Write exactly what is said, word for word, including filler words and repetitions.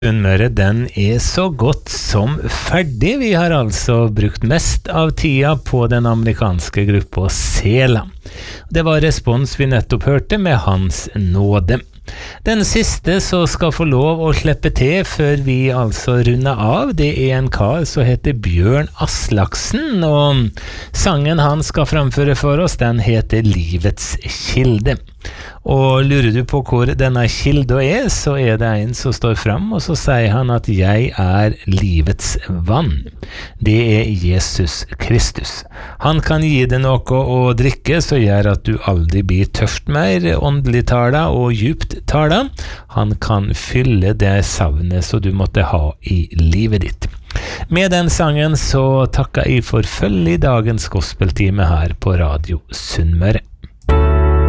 Sunnmøre, den er så godt som ferdig. Vi har altså brukt mest av tida på den amerikanske gruppa Sela. Det var respons vi nettopp hørte med Hans nåde. Den siste som skal få lov å slippe til før vi altså runder av, det er en kar som heter Bjørn Aslaksen, og sangen han skal framføre for oss, den heter Livets kilde. Og lurer du på hvor denne kilda er, så er det en som står fram, og så sier han at jeg er livets vann. Det er Jesus Kristus. Han kan gi deg noe å drikke, så gjør at du aldri blir tørst mer, åndelig tala og djupt tala. Han kan fylle det savnet som du måtte ha i livet ditt. Med den sangen så takker jeg for følge i dagens gospeltime her på Radio Sunnmøre.